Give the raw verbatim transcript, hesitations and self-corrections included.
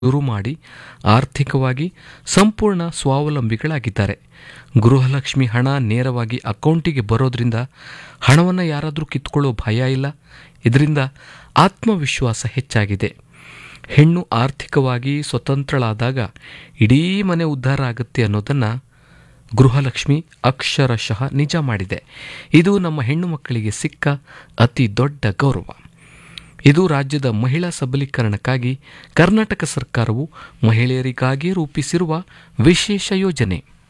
ಶುರು ಮಾಡಿ ಆರ್ಥಿಕವಾಗಿ ಸಂಪೂರ್ಣ ಸ್ವಾವಲಂಬಿಗಳಾಗಿದ್ದಾರೆ. ಗೃಹಲಕ್ಷ್ಮಿ ಹಣ ನೇರವಾಗಿ ಅಕೌಂಟಿಗೆ ಬರೋದ್ರಿಂದ ಹಣವನ್ನು ಯಾರಾದರೂ ಕಿತ್ಕೊಳ್ಳೋ ಭಯ ಇಲ್ಲ. ಇದರಿಂದ ಆತ್ಮವಿಶ್ವಾಸ ಹೆಚ್ಚಾಗಿದೆ. ಹೆಣ್ಣು ಆರ್ಥಿಕವಾಗಿ ಸ್ವತಂತ್ರಳಾದಾಗ ಇಡೀ ಮನೆ ಉದ್ಧಾರ ಆಗುತ್ತೆ ಅನ್ನೋದನ್ನು ಗೃಹಲಕ್ಷ್ಮಿ ಅಕ್ಷರಶಃ ನಿಜ ಮಾಡಿದೆ. ಇದು ನಮ್ಮ ಹೆಣ್ಣು ಮಕ್ಕಳಿಗೆ ಸಿಕ್ಕ ಅತಿ ದೊಡ್ಡ ಗೌರವ. ಇದು ರಾಜ್ಯದ ಮಹಿಳಾ ಸಬಲೀಕರಣಕ್ಕಾಗಿ ಕರ್ನಾಟಕ ಸರ್ಕಾರವು ಮಹಿಳೆಯರಿಗಾಗಿ ರೂಪಿಸಿರುವ ವಿಶೇಷ ಯೋಜನೆ.